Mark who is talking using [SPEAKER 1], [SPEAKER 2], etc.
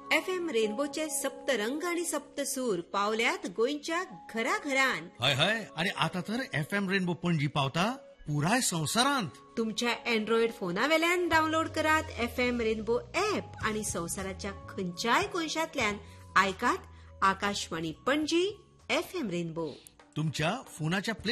[SPEAKER 1] FM रेनबोचे Saptarang आणि सप्तसूर पावल्यात गोंयच्या घराघरान.
[SPEAKER 2] हय हय, आणि आता तर FM रेनबो पणजी पावता पुराय संवसारांत.
[SPEAKER 1] तुमच्या अँड्रॉइड फोनावेल्यान डाउनलोड करात FM रेनबो ऍप आणि संवसाराच्या खंयच्याय कोनशांतल्यान आयकात आकाशवाणी पणजी FM रेनबो.
[SPEAKER 2] तुमच्या फोनाच्या